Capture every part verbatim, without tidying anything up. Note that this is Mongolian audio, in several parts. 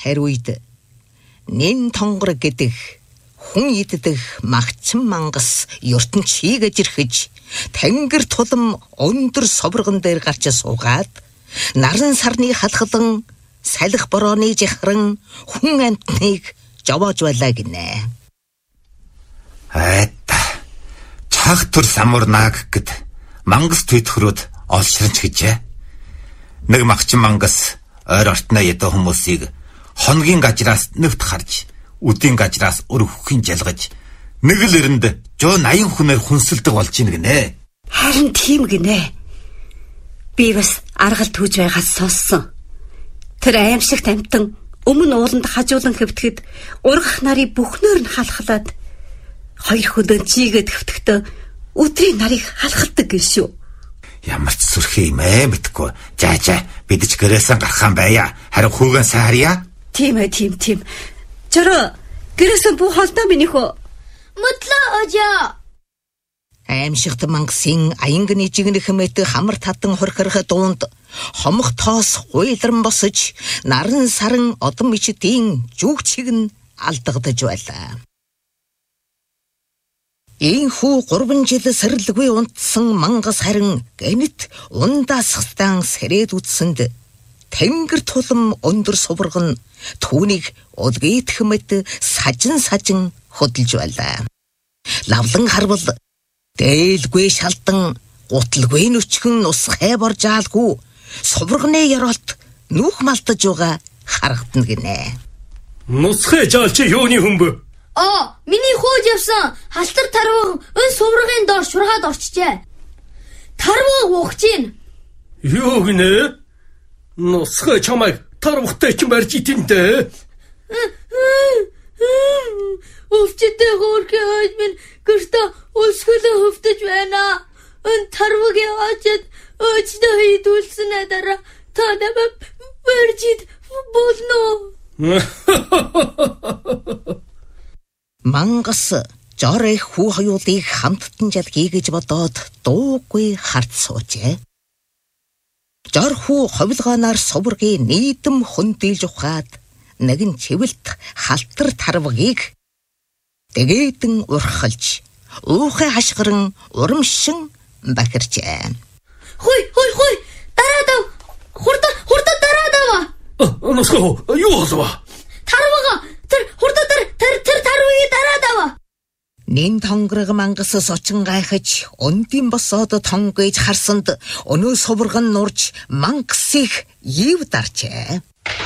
хариуйд нэн тонгор гэдэг хүн иддэг магцсан мангас ертөнцийг ажирхэж тэнгэр тулам өндөр совргон дээр гарч суугаад наран сарны халхалан салхи борооны жихран хүн амтныг жовоож байлаа гинэ. Айта чаг түр самурнаг гэд мангас төдхрүүд олширч гэжээ. Нэг магчин мангас ойр ортноо ядуу хүмүүсийг хоногийн гажраас нэгт харж үдийн гажраас өргөхийн жалгаж нэг л эрэнд жоо наян хүнээр хүнсэлдэг болж ийн гинэ. Харин тийм гинэ. Би бас аргал түүж байгаас сонссон. Тэр аимшигт амтан өмнө ууланд хажуулан хэвтгэхэд ургах нарыг бүхнөөр нь халахлаад хоёр хөлөө чийгээд хэвтгэхдээ өдрийн нарыг халахалдаг гişүү. Ямар ч сүрхий юм ээ мэдгүй. Жаа жаа бид ч гэрээсээ гарах юм байя. Харин хүүгэн сайн харьяа. Тийм ээ тийм тийм. Чороо гэрээсээ бүү холдоо минийхөө. Мөдлөө ожоо. Аимшигт мангасын аянгны жигнэх мэт хамар татан хорхорох дуунд хомох тоос хуйлран босож наран саран одон мичдийн жүгчиг нь алдагдаж байлаа. Ийхүү гурван жил сэрэлгүй унтсан мангас харин гэнэт ундаасхтан сэрээд үтсэнд тэнгэр тулам өндөр суврган түүнийг удгийдэх мэт сажин сажин хөдөлж байлаа. Лавлан харвал дээлгүй шалдан гуталгүй нүчгэн нус хайбор жаалгүй суврганы яролт нүх малтаж байгаа харагдана гинэ. Нусхэ жаал чи юуны хүмбэ? Оо, миний хөөж явсан халтар тарваг өн суврагын доор шургаад орчжээ. Тарваг уухж гин. Юу гинэ? Нусхэ чамайг тарвагтай ч барьж итэнтэй. Өвчтэй хөөрхий хойд минь гэртээ өсгөлөө хөвдөж байна. Өн тарваг яваачаад өчдөө хийдүүлснэ дараа та намайг барьж ид болно. Мангас жорой хүү хоёулыг хамттан жалгий гэж бодоод дуугүй харц суужээ. Жор хүү ховлгооноор сувргийн нийтэм хөндөлж ухаад нэгэн чивэлт халтар тарвагийг тэгээдэн урхалж уухай хашгиран урамшин бахирчээ. Хой хой хой дараад ав. Хурда хурда дараад ав. Нусхэ юу болов? Тарвага тэр хурда тэр тэр тэр тарвыг дараад ав. Нин тонгорог мангас сочин гайхаж өндийн босоод тонгойж харсанд өнөө суврган нурж мангасыг ив дарчээ.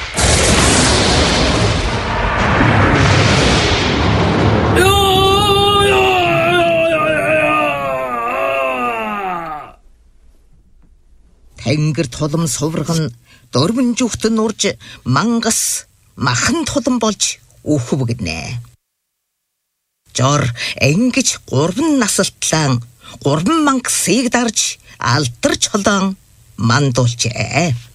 Тэнгэр тулам суврган дөрвөн жүхт нурж мангас махан тулам болж өөхөв гинэ. Жор ингэж гурван насалтлан гурван мангасыг дарж алдарч холоон мандуулжээ.